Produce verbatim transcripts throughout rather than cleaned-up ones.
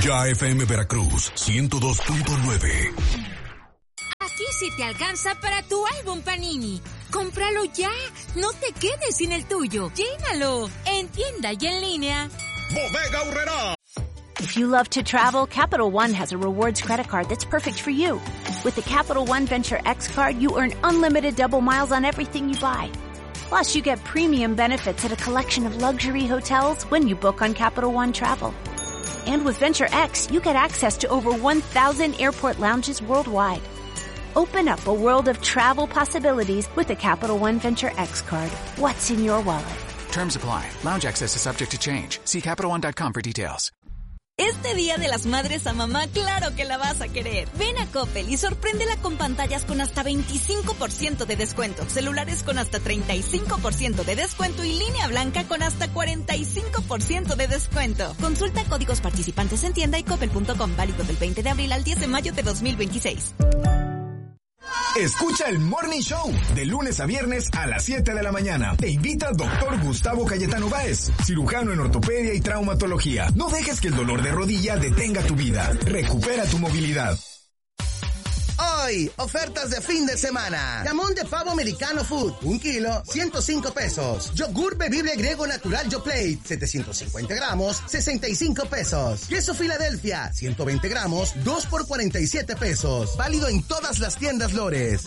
Ya F M Veracruz, ciento dos punto nueve. Aquí sí te alcanza para tu álbum Panini. ¡Cómpralo ya! No te quedes sin el tuyo. ¡Llénalo! En tienda y en línea. Bodega Aurrerá. If you love to travel, Capital One has a rewards credit card that's perfect for you. With the Capital One Venture X card, you earn unlimited double miles on everything you buy. Plus, you get premium benefits at a collection of luxury hotels when you book on Capital One Travel. And with Venture X, you get access to over one thousand airport lounges worldwide. Open up a world of travel possibilities with the Capital One Venture X card. What's in your wallet? Terms apply. Lounge access is subject to change. See Capital One dot com for details. Este Día de las Madres a mamá, claro que la vas a querer. Ven a Coppel y sorpréndela con pantallas con hasta veinticinco por ciento de descuento, celulares con hasta treinta y cinco por ciento de descuento y línea blanca con hasta cuarenta y cinco por ciento de descuento. Consulta códigos participantes en tienda y coppel punto com, válido del veinte de abril al diez de mayo de dos mil veintiséis. Escucha el Morning Show de lunes a viernes a las siete de la mañana. Te invita doctor Gustavo Cayetano Báez, cirujano en ortopedia y traumatología. No dejes que el dolor de rodilla detenga tu vida. Recupera tu movilidad. Hoy, ofertas de fin de semana. Jamón de pavo americano food, un kilo, ciento cinco pesos. Yogur bebible griego natural Yoplait, setecientos cincuenta gramos, sesenta y cinco pesos. Queso Filadelfia, ciento veinte gramos, dos por cuarenta y siete pesos. Válido en todas las tiendas Lores.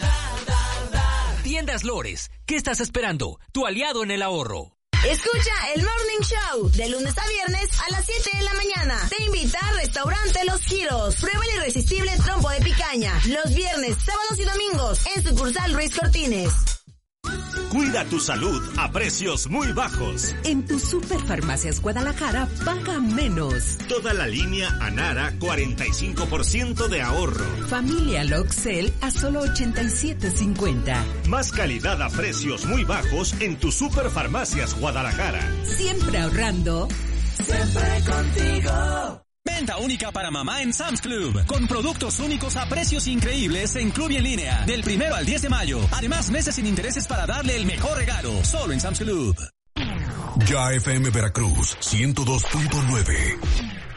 Tiendas Lores, ¿qué estás esperando? Tu aliado en el ahorro. Escucha el Morning Show de lunes a viernes a las siete de la mañana. Te invita a Restaurante Los Giros. Prueba el irresistible trompo de picaña. Los viernes, sábados y domingos en sucursal Luis Cortines. Cuida tu salud a precios muy bajos. En tu Superfarmacias Guadalajara paga menos. Toda la línea Anara, cuarenta y cinco por ciento de ahorro. Familia Loxel a solo ochenta y siete cincuenta. Más calidad a precios muy bajos en tu Superfarmacias Guadalajara. Siempre ahorrando. Siempre contigo. Venta única para mamá en Sam's Club, con productos únicos a precios increíbles en Club y en línea, del primero al diez de mayo. Además, meses sin intereses para darle el mejor regalo, solo en Sam's Club. Ya F M Veracruz, ciento dos punto nueve.